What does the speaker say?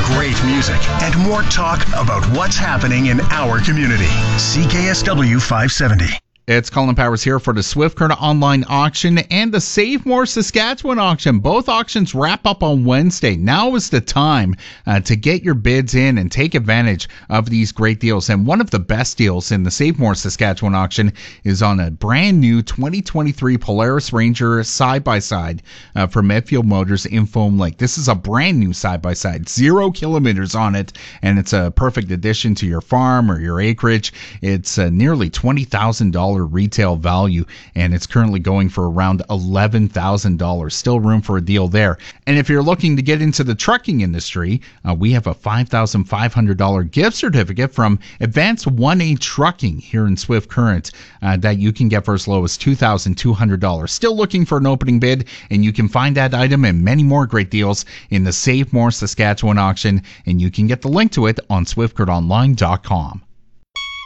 great music, and more talk about what's happening in our community. CKSW 570. It's Colin Powers here for the Swift Current online auction and the Save More Saskatchewan auction. Both auctions wrap up on Wednesday. Now is the time to get your bids in and take advantage of these great deals. And one of the best deals in the Save More Saskatchewan auction is on a brand new 2023 Polaris Ranger side-by-side from Medfield Motors in Foam Lake. This is a brand new side-by-side, 0 kilometers on it, and it's a perfect addition to your farm or your acreage. It's nearly $20,000 retail value, and it's currently going for around $11,000. Still room for a deal there. And if you're looking to get into the trucking industry, we have a $5,500 gift certificate from Advanced 1A Trucking here in Swift Current that you can get for as low as $2,200. Still looking for an opening bid, and you can find that item and many more great deals in the Save More Saskatchewan auction, and you can get the link to it on swiftcurrentonline.com.